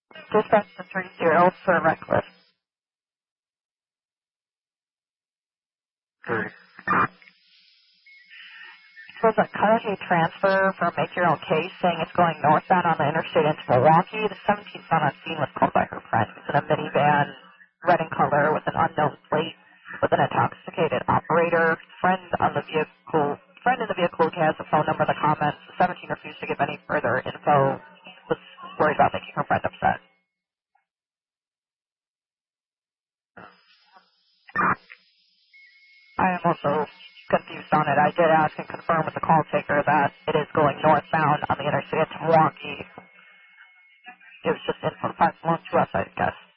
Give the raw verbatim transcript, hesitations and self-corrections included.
Dispatch to three zero for reckless. Three. There's a Cudahy transfer for Make Your Own Case saying it's going northbound on the interstate into Milwaukee. The seventeenth found on scene was called by her friend. It's in a minivan, red in color, with an unknown plate, with an intoxicated operator. Friend on the vehicle, friend in the vehicle has the phone number in the comments. The seventeen refused to give any further info. Was worried about making her friend upset. I am also confused on it. I did ask and confirm with the call taker that it is going northbound on the interstate to Milwaukee. It was just info passed along to us, I guess.